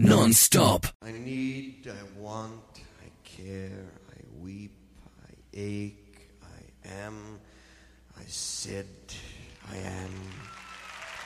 Non-stop. I need, I want, I care, I weep, I ache, I am, I said, I am.